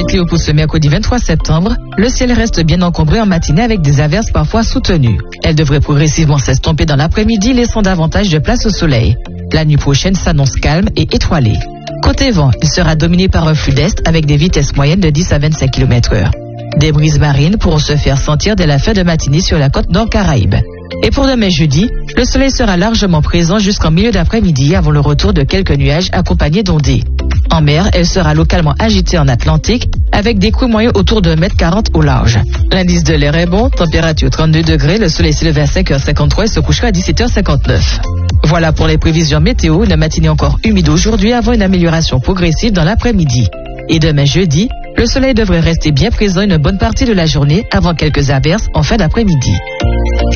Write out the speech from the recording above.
météo pour ce mercredi 23 septembre, le ciel reste bien encombré en matinée avec des averses parfois soutenues. Elles devraient progressivement s'estomper dans l'après-midi, laissant davantage de place au soleil. La nuit prochaine s'annonce calme et étoilée. Côté vent, il sera dominé par un flux d'est avec des vitesses moyennes de 10 à 25 km/h. Des brises marines pourront se faire sentir dès la fin de matinée sur la côte nord Caraïbe. Et pour demain jeudi, le soleil sera largement présent jusqu'en milieu d'après-midi avant le retour de quelques nuages accompagnés d'ondées. En mer, elle sera localement agitée en Atlantique avec des coups moyens autour de 1,40 m au large. L'indice de l'air est bon, température 32 degrés, le soleil s'est levé à 5h53 et se couchera à 17h59. Voilà pour les prévisions météo, une matinée encore humide aujourd'hui avant une amélioration progressive dans l'après-midi. Et demain jeudi, le soleil devrait rester bien présent une bonne partie de la journée avant quelques averses en fin d'après-midi.